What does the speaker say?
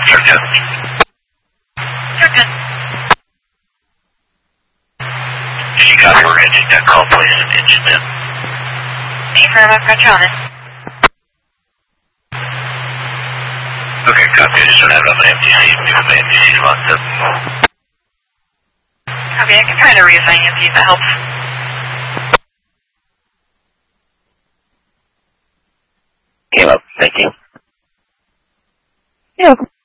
Sure, good. Sure, good. Did you copy we're engine that call, please? Engine in. Affirm, I've got you on it. Okay, copy. I just don't have it on my MTC. Maybe my MTC's locked up. Copy, I can try to reassign you, see if that helps. Came up. Thank you. You're welcome.